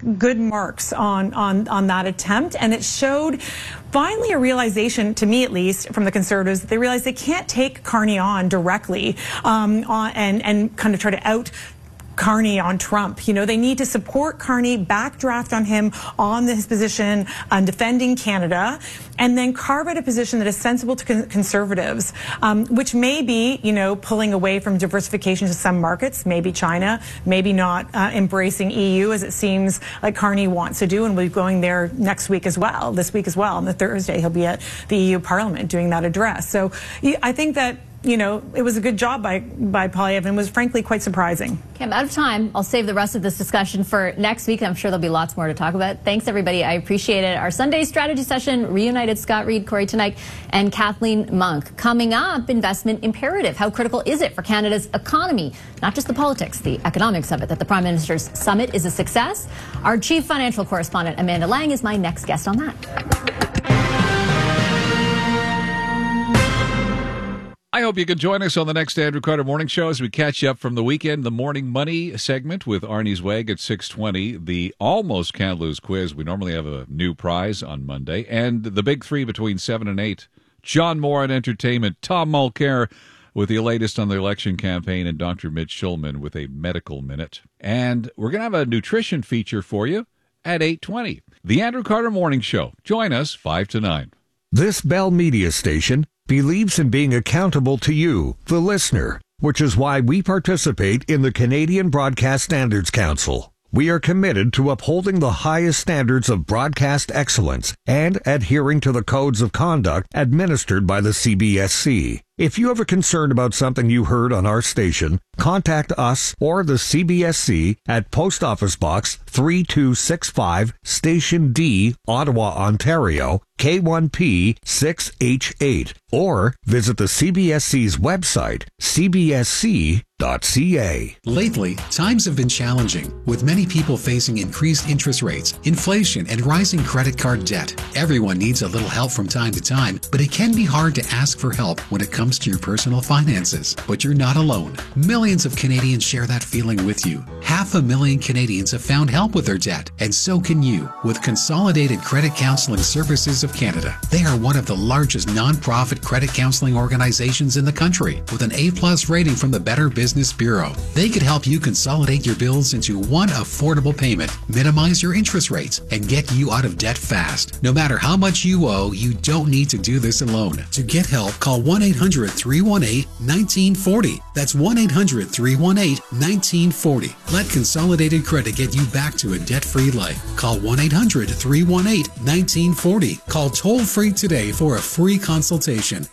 good marks on that attempt, and it showed finally a realization, to me at least, from the Conservatives, that they realize they can't take Carney on directly and kind of try to out Carney on Trump. You know, they need to support Carney, backdraft on him on his position on defending Canada, and then carve out a position that is sensible to Conservatives, which may be, you know, pulling away from diversification to some markets, maybe China, maybe not embracing EU as it seems like Carney wants to do, and we'll be going there next week as well, this week as well. On the Thursday, he'll be at the EU Parliament doing that address. So I think that, you know, it was a good job by Poilievre and was frankly quite surprising. Okay, I'm out of time. I'll save the rest of this discussion for next week. I'm sure there'll be lots more to talk about. Thanks, everybody. I appreciate it. Our Sunday strategy session reunited Scott Reid, Corey Teneycke, and Kathleen Monk. Coming up, investment imperative. How critical is it for Canada's economy? Not just the politics, the economics of it, that the Prime Minister's summit is a success. Our chief financial correspondent, Amanda Lang, is my next guest on that. I hope you can join us on the next Andrew Carter Morning Show as we catch you up from the weekend. The Morning Money segment with Arnie Zweig at 6:20. The Almost Can't Lose quiz. We normally have a new prize on Monday. And the big three between 7 and 8. John Moore at Entertainment. Tom Mulcair with the latest on the election campaign. And Dr. Mitch Schulman with a medical minute. And we're going to have a nutrition feature for you at 8:20. The Andrew Carter Morning Show. Join us 5 to 9. This Bell Media station believes in being accountable to you, the listener, which is why we participate in the Canadian Broadcast Standards Council. We are committed to upholding the highest standards of broadcast excellence and adhering to the codes of conduct administered by the CBSC. If you have a concern about something you heard on our station, contact us or the CBSC at Post Office Box 3265, Station D, Ottawa, Ontario, K1P 6H8, or visit the CBSC's website, cbsc.ca. Lately, times have been challenging, with many people facing increased interest rates, inflation, and rising credit card debt. Everyone needs a little help from time to time, but it can be hard to ask for help when it comes to your personal finances. But you're not alone. Millions of Canadians share that feeling with you. 500,000 Canadians have found help with their debt, and so can you with Consolidated Credit Counseling Services of Canada. They are one of the largest non-profit credit counseling organizations in the country, with an A+ rating from the Better Business Bureau. They could help you consolidate your bills into one affordable payment, minimize your interest rates, and get you out of debt fast. No matter how much you owe, you don't need to do this alone. To get help, call 1-800-318-1940. That's 1-800-318-1940. Let Consolidated Credit get you back to a debt-free life. Call 1-800-318-1940. Call toll-free today for a free consultation.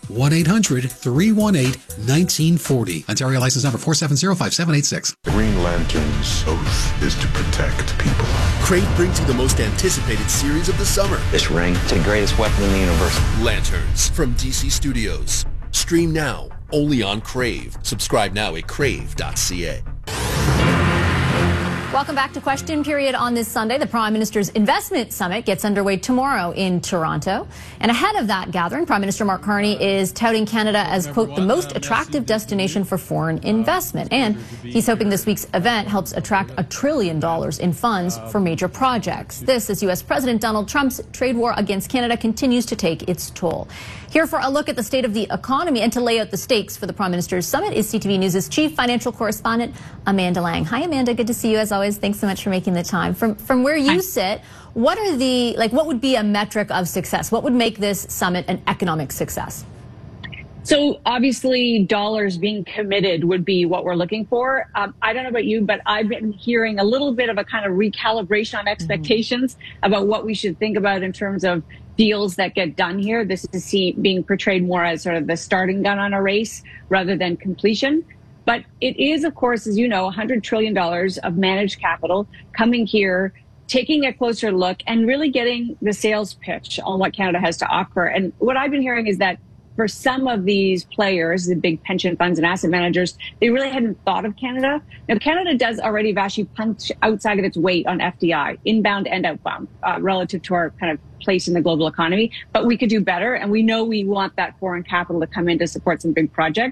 1-800-318-1940. Ontario license number 4705786. Green Lantern's oath is to protect people. Crave brings you the most anticipated series of the summer. This ring is the greatest weapon in the universe. Lanterns from DC Studios. Stream now, only on Crave. Subscribe now at crave.ca. Welcome back to Question Period on this Sunday. The Prime Minister's Investment Summit gets underway tomorrow in Toronto. And ahead of that gathering, Prime Minister Mark Carney is touting Canada as, quote, the most attractive destination for foreign investment. And he's hoping this week's event helps attract $1 trillion in funds for major projects. This as U.S. President Donald Trump's trade war against Canada continues to take its toll. Here for a look at the state of the economy and to lay out the stakes for the Prime Minister's Summit is CTV News' chief financial correspondent, Amanda Lang. Hi, Amanda. Good to see you as always. Thanks so much for making the time. From where you sit, what would be a metric of success? What would make this summit an economic success? So obviously dollars being committed would be what we're looking for. I don't know about you, but I've been hearing a little bit of a kind of recalibration on expectations about what we should think about in terms of deals that get done here. This is being portrayed more as sort of the starting gun on a race rather than completion. But it is, of course, as you know, $100 trillion of managed capital coming here, taking a closer look and really getting the sales pitch on what Canada has to offer. And what I've been hearing is that for some of these players, the big pension funds and asset managers, they really hadn't thought of Canada. Now, Canada does already actually punch outside of its weight on FDI, inbound and outbound, relative to our kind of place in the global economy. But we could do better, and we know we want that foreign capital to come in to support some big projects.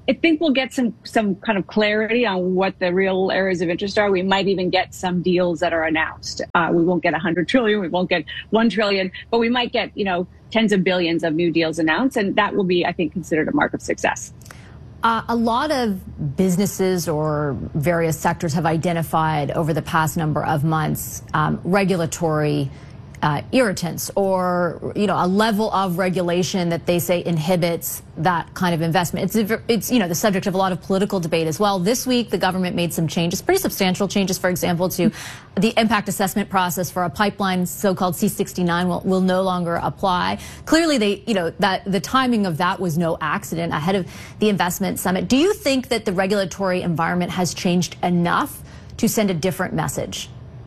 I think we'll get some kind of clarity on what the real areas of interest are. We might even get some deals that are announced. We won't get 100 trillion, we won't get 1 trillion, but we might get, tens of billions of new deals announced, and that will be, I think, considered a mark of success. A lot of businesses or various sectors have identified over the past number of months regulatory irritants or, a level of regulation that they say inhibits that kind of investment. It's the subject of a lot of political debate as well. This week, the government made some changes, pretty substantial changes, for example, to the impact assessment process for a pipeline, so-called C-69 will no longer apply. Clearly, that the timing of that was no accident ahead of the investment summit. Do you think that the regulatory environment has changed enough to send a different message?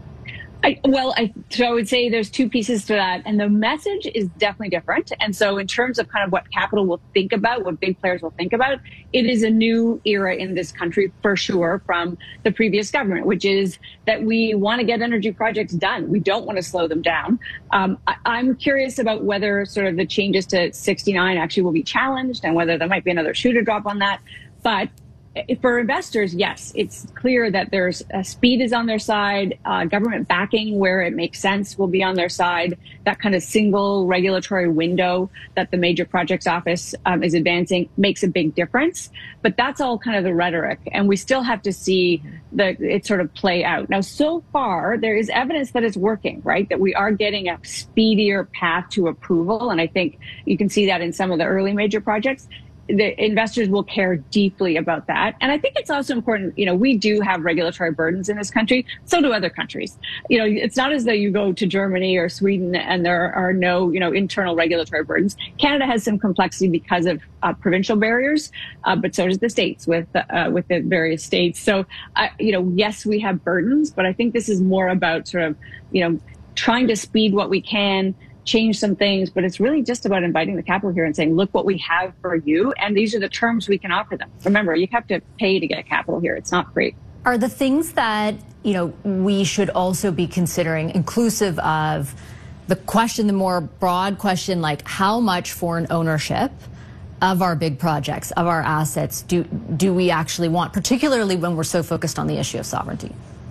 I would say there's two pieces to that, and the message is definitely different. And so in terms of kind of what capital will think about, what big players will think about, it is a new era in this country for sure from the previous government, which is that we want to get energy projects done. We don't want to slow them down. I'm curious about whether sort of the changes to 69 actually will be challenged and whether there might be another shoe to drop on that. But for investors, yes, it's clear that there's speed is on their side. Government backing where it makes sense will be on their side. That kind of single regulatory window that the Major Projects Office is advancing makes a big difference. But that's all kind of the rhetoric, and we still have to see it sort of play out. Now, so far, there is evidence that it's working, right? That we are getting a speedier path to approval, and I think you can see that in some of the early major projects. The investors will care deeply about that. And I think it's also important, we do have regulatory burdens in this country. So do other countries. It's not as though you go to Germany or Sweden and there are no, internal regulatory burdens. Canada has some complexity because of provincial barriers, but so does the states with the various states. So, yes, we have burdens, but I think this is more about sort of, trying to speed what we can, change some things, but it's really just about inviting the capital here and saying, look what we have for you, and these are the terms we can offer them. Remember, you have to pay to get capital here. It's not free. Are the things that, we should also be considering inclusive of the more broad question, like how much foreign ownership of our big projects, of our assets, do we actually want, particularly when we're so focused on the issue of sovereignty?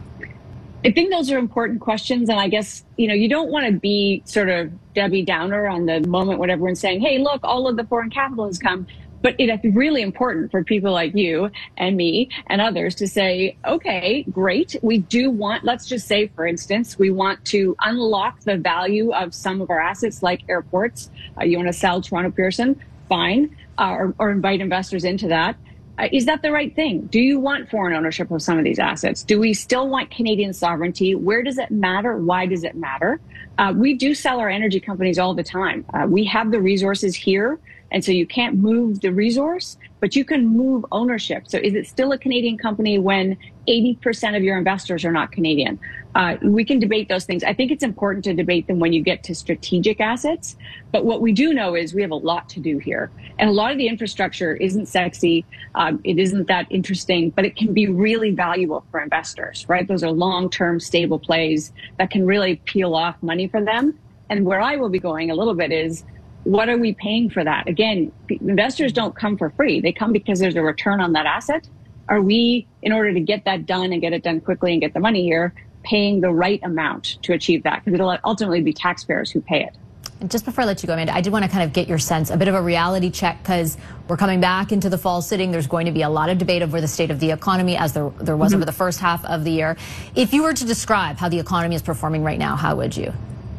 I think those are important questions. And I guess, you don't want to be sort of Debbie Downer on the moment when everyone's saying, hey, look, all of the foreign capital has come. But it's really important for people like you and me and others to say, okay, great. We do want, let's just say, for instance, we want to unlock the value of some of our assets like airports. You want to sell Toronto Pearson? Fine. Or invite investors into that. Is that the right thing? Do you want foreign ownership of some of these assets? Do we still want Canadian sovereignty? Where does it matter? Why does it matter? We do sell our energy companies all the time. We have the resources here, and so you can't move the resource, but you can move ownership. So is it still a Canadian company when 80% of your investors are not Canadian? We can debate those things. I think it's important to debate them when you get to strategic assets. But what we do know is we have a lot to do here. And a lot of the infrastructure isn't sexy. It isn't that interesting, but it can be really valuable for investors, right? Those are long-term stable plays that can really peel off money for them. And where I will be going a little bit is, what are we paying for that? Again, investors don't come for free. They come because there's a return on that asset. Are we, in order to get that done and get it done quickly and get the money here, paying the right amount to achieve that? Because it'll ultimately be taxpayers who pay it. And just before I let you go, Amanda, I did want to kind of get your sense, a bit of a reality check, because we're coming back into the fall sitting. There's going to be a lot of debate over the state of the economy, as there was over the first half of the year. If you were to describe how the economy is performing right now, how would you?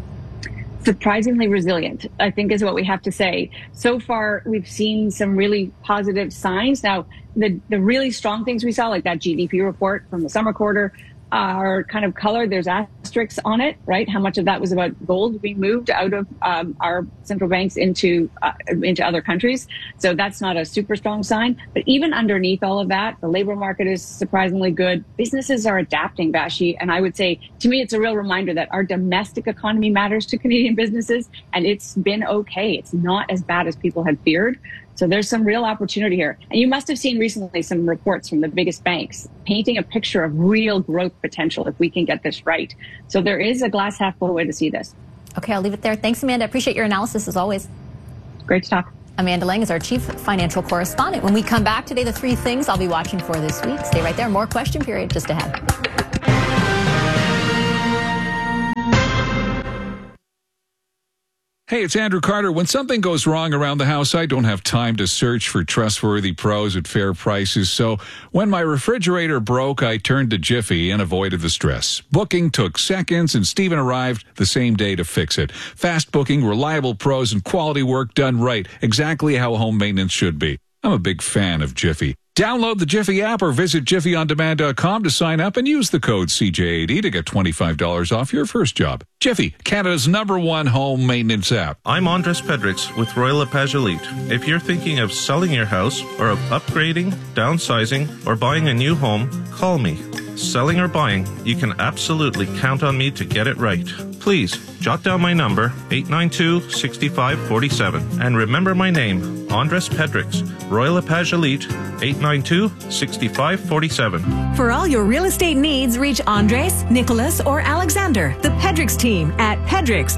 Surprisingly resilient, I think, is what we have to say. So far, we've seen some really positive signs. Now, the really strong things we saw, like that GDP report from the summer quarter, are kind of colored. There's asterisks on it, right? How much of that was about gold being moved out of our central banks into other countries. So that's not a super strong sign. But even underneath all of that, the labor market is surprisingly good. Businesses are adapting, Vashi. And I would say, to me, it's a real reminder that our domestic economy matters to Canadian businesses. And it's been okay. It's not as bad as people had feared. So there's some real opportunity here. And you must have seen recently some reports from the biggest banks painting a picture of real growth potential if we can get this right. So there is a glass half full way to see this. Okay, I'll leave it there. Thanks, Amanda. I appreciate your analysis as always. Great to talk. Amanda Lang is our chief financial correspondent. When we come back today, the 3 things I'll be watching for this week. Stay right there. More question period just ahead. Hey, it's Andrew Carter. When something goes wrong around the house, I don't have time to search for trustworthy pros at fair prices. So when my refrigerator broke, I turned to Jiffy and avoided the stress. Booking took seconds, and Steven arrived the same day to fix it. Fast booking, reliable pros, and quality work done right. Exactly how home maintenance should be. I'm a big fan of Jiffy. Download the Jiffy app or visit jiffyondemand.com to sign up and use the code CJ80 to get $25 off your first job. Jiffy, Canada's #1 home maintenance app. I'm Andres Pedrix with Royal LePage Elite. If you're thinking of selling your house or of upgrading, downsizing, or buying a new home, call me. Selling or buying, you can absolutely count on me to get it right. Please, jot down my number, 892-6547. And remember my name, Andres Pedrix, Royal LePage Elite, 892-6547. For all your real estate needs, reach Andres, Nicholas, or Alexander, the Pedrix team at Pedrix,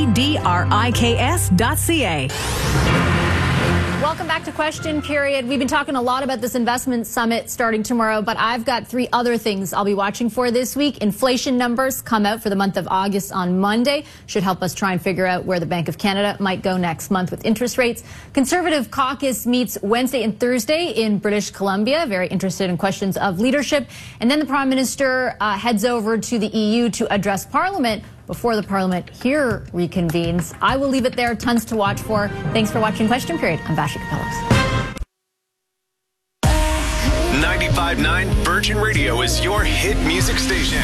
PEDRIKS.ca. Welcome back to Question Period. We've been talking a lot about this investment summit starting tomorrow, but I've got 3 other things I'll be watching for this week. Inflation numbers come out for the month of August on Monday. Should help us try and figure out where the Bank of Canada might go next month with interest rates. Conservative caucus meets Wednesday and Thursday in British Columbia. Very interested in questions of leadership. And then the Prime Minister heads over to the EU to address Parliament before the Parliament here reconvenes. I will leave it there. Tons to watch for. Thanks for watching Question Period. I'm Vashi Kapelos. 95.9 Virgin Radio is your hit music station.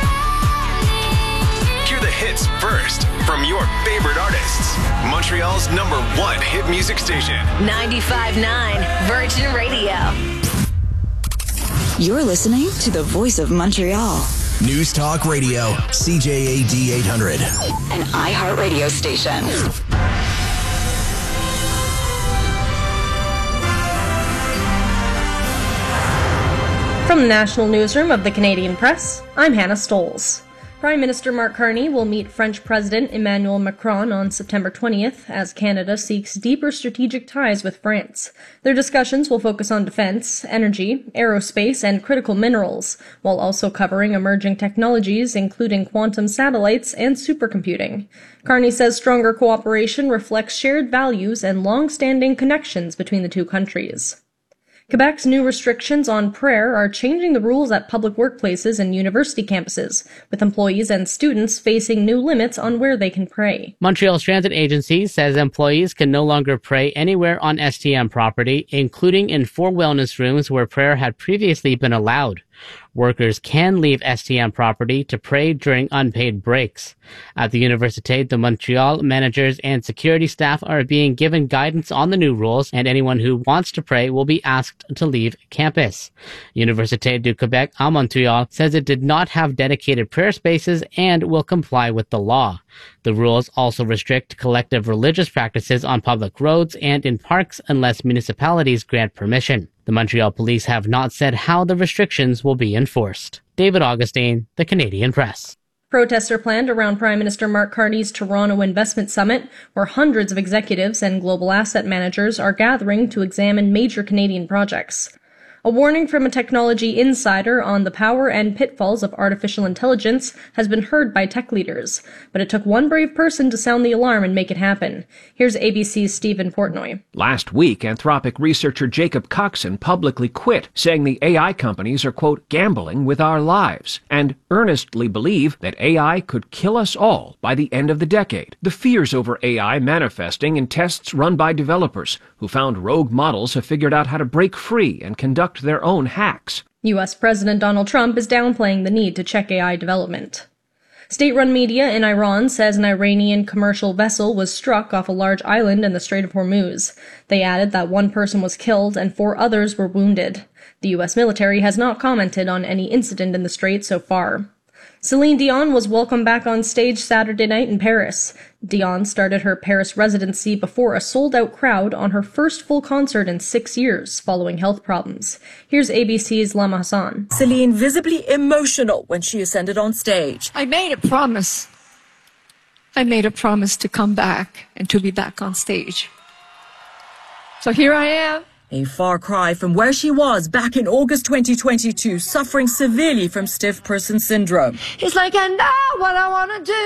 Hear the hits first from your favorite artists. Montreal's #1 hit music station. 95.9 Virgin Radio. You're listening to the Voice of Montreal. News Talk Radio, CJAD 800. An iHeartRadio station. From the National Newsroom of the Canadian Press, I'm Hannah Stoles. Prime Minister Mark Carney will meet French President Emmanuel Macron on September 20th as Canada seeks deeper strategic ties with France. Their discussions will focus on defense, energy, aerospace, and critical minerals, while also covering emerging technologies including quantum satellites and supercomputing. Carney says stronger cooperation reflects shared values and long-standing connections between the two countries. Quebec's new restrictions on prayer are changing the rules at public workplaces and university campuses, with employees and students facing new limits on where they can pray. Montreal's transit agency says employees can no longer pray anywhere on STM property, including in 4 wellness rooms where prayer had previously been allowed. Workers can leave STM property to pray during unpaid breaks. At the Université de Montréal, managers and security staff are being given guidance on the new rules, and anyone who wants to pray will be asked to leave campus. Université du Québec à Montréal says it did not have dedicated prayer spaces and will comply with the law. The rules also restrict collective religious practices on public roads and in parks unless municipalities grant permission. The Montreal police have not said how the restrictions will be enforced. David Augustine, The Canadian Press. Protests are planned around Prime Minister Mark Carney's Toronto Investment Summit, where hundreds of executives and global asset managers are gathering to examine major Canadian projects. A warning from a technology insider on the power and pitfalls of artificial intelligence has been heard by tech leaders, but it took one brave person to sound the alarm and make it happen. Here's ABC's Stephen Portnoy. Last week, Anthropic researcher Jacob Coxon publicly quit, saying the AI companies are, quote, gambling with our lives, and earnestly believe that AI could kill us all by the end of the decade. The fears over AI manifesting in tests run by developers who found rogue models have figured out how to break free and conduct their own hacks. U.S. President Donald Trump is downplaying the need to check AI development. State-run media in Iran says an Iranian commercial vessel was struck off a large island in the Strait of Hormuz. They added that 1 person was killed and 4 others were wounded. The U.S. military has not commented on any incident in the strait so far. Celine Dion was welcomed back on stage Saturday night in Paris. Dion started her Paris residency before a sold-out crowd on her first full concert in 6 years following health problems. Here's ABC's Lama Hassan. Celine visibly emotional when she ascended on stage. I made a promise. I made a promise to come back and to be back on stage. So here I am. A far cry from where she was back in August 2022, suffering severely from stiff person syndrome. It's like I know what I want to do.